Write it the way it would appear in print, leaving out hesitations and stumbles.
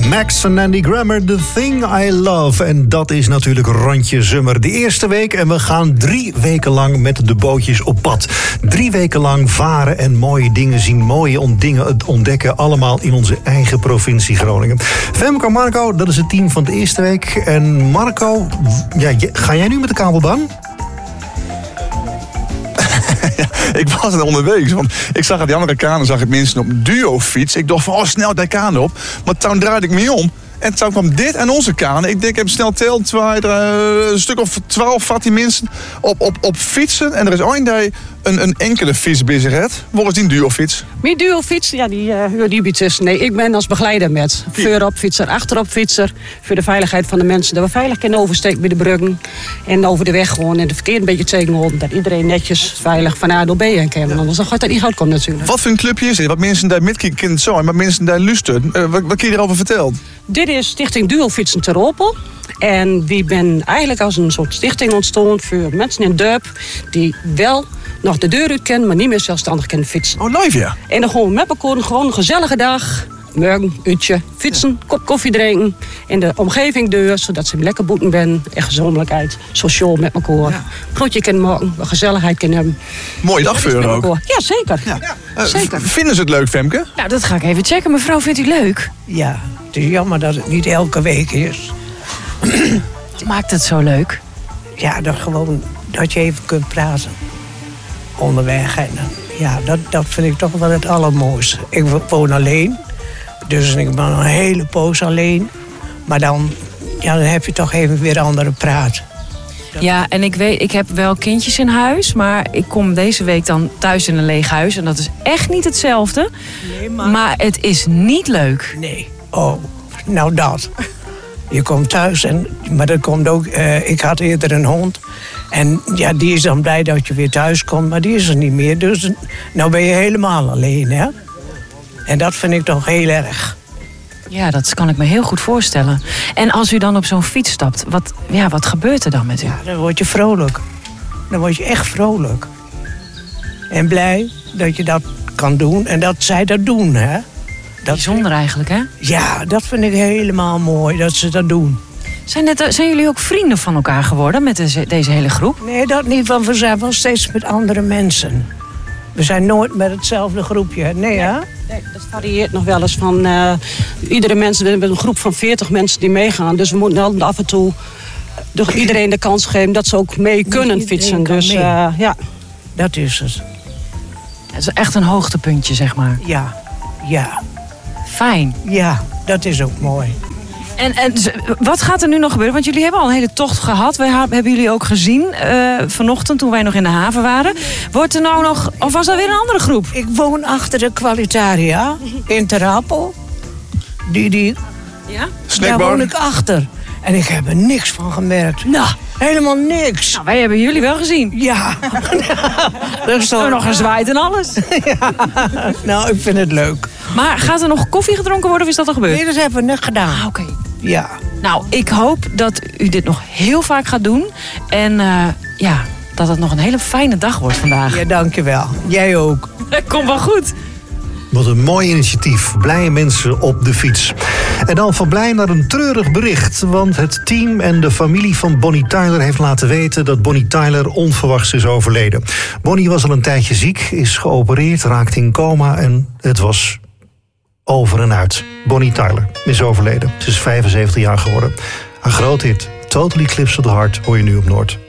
Max en Andy Grammer, The Thing I Love. En dat is natuurlijk randje zomer. De eerste week en we gaan 3 weken lang met de bootjes op pad. 3 weken lang varen en mooie dingen zien, mooie dingen ontdekken. Allemaal in onze eigen provincie Groningen. Femke en Marco, dat is het team van de eerste week. En Marco, ga jij nu met de kabelbaan? Ja, ik was er onderweg, want ik zag aan die andere kade zag ik mensen op een duo-fiets. Ik dacht van, snel die kade op. Maar toen draaide ik me om. En toen kwam dit aan onze kade. Ik denk, ik heb snel teld, een stuk of 12 vat die mensen op fietsen. En er is één die een enkele fiets bezig heeft. Wat is die duo-fiets? Mijn duo-fiets, ja, die biedt tussen. Nee, ik ben als begeleider met. Voorop-fietser, achterop-fietser. Voor de veiligheid van de mensen. Dat we veilig kunnen oversteken bij de bruggen. En over de weg gewoon. En het verkeer een beetje tegenhouden. Dat iedereen netjes veilig van A naar B heen kan. Want anders gaat dat niet goed komen natuurlijk. Wat voor een clubje is dit? Wat mensen daar midkijken kunnen zo. Maar mensen daar luisteren. Wat kun je erover vertellen? Dit is Stichting Duo-fietsen ter Opel. En die ben eigenlijk als een soort stichting ontstaan voor mensen in het dorp die wel nog de deur uit kennen, maar niet meer zelfstandig kunnen fietsen. Oh, live ja. En dan gewoon met elkaar gewoon een gezellige dag. Morgen, uurtje, fietsen, kop koffie drinken. In de omgeving deur, zodat ze lekker boeten ben. En gezondelijkheid, sociaal met elkaar. Ja. Broodje kunnen maken, gezelligheid kunnen hebben. Mooie dag voor ook. Ja, zeker. Ja. Zeker. Vinden ze het leuk, Femke? Nou, dat ga ik even checken. Mevrouw, vindt u leuk? Ja, het is jammer dat het niet elke week is. Wat maakt het zo leuk? Ja, dat je even kunt praten. Onderweg. En ja, dat vind ik toch wel het allermooiste. Ik woon alleen. Dus ik ben een hele poos alleen. Maar dan heb je toch even weer andere praat. Ja, en ik heb wel kindjes in huis. Maar ik kom deze week dan thuis in een leeg huis. En dat is echt niet hetzelfde. Nee, maar het is niet leuk. Nee. Oh, nou dat. Je komt thuis, maar dat komt ook. Ik had eerder een hond. En ja, die is dan blij dat je weer thuis komt, maar die is er niet meer. Dus nou ben je helemaal alleen, hè? En dat vind ik toch heel erg. Ja, dat kan ik me heel goed voorstellen. En als u dan op zo'n fiets stapt, wat gebeurt er dan met u? Ja, dan word je vrolijk. Dan word je echt vrolijk. En blij dat je dat kan doen en dat zij dat doen, hè? Bijzonder eigenlijk, hè? Ja, dat vind ik helemaal mooi, dat ze dat doen. Zijn jullie ook vrienden van elkaar geworden met deze hele groep? Nee, dat niet, want we zijn wel steeds met andere mensen. We zijn nooit met hetzelfde groepje, nee, hè? Nee, dat varieert nog wel eens van... iedere mens, we hebben een groep van 40 mensen die meegaan. Dus we moeten dan af en toe iedereen de kans geven dat ze ook mee kunnen fietsen. Dus ja. Dat is het. Het is echt een hoogtepuntje, zeg maar. Ja. Fijn. Ja, dat is ook mooi. En wat gaat er nu nog gebeuren? Want jullie hebben al een hele tocht gehad. We hebben jullie ook gezien vanochtend toen wij nog in de haven waren. Wordt er nou nog, of was dat weer een andere groep? Ik woon achter de Qualitaria in Ter Apel. Ja? Daar woon ik achter. En ik heb er niks van gemerkt. Nou, helemaal niks. Nou, wij hebben jullie wel gezien. Ja. Er is nog gezwaaid en alles. Ja. Nou, ik vind het leuk. Maar gaat er nog koffie gedronken worden of is dat al gebeurd? Nee, dat hebben we net gedaan. Oké. Ja. Nou, ik hoop dat u dit nog heel vaak gaat doen. En dat het nog een hele fijne dag wordt vandaag. Ja, dankjewel. Jij ook. Komt wel goed. Wat een mooi initiatief. Blije mensen op de fiets. En dan van blij naar een treurig bericht. Want het team en de familie van Bonnie Tyler heeft laten weten dat Bonnie Tyler onverwachts is overleden. Bonnie was al een tijdje ziek, is geopereerd, raakte in coma en het was over en uit. Bonnie Tyler is overleden. Ze is 75 jaar geworden. Een groot hit, Total Eclipse of the Heart, hoor je nu op Noord.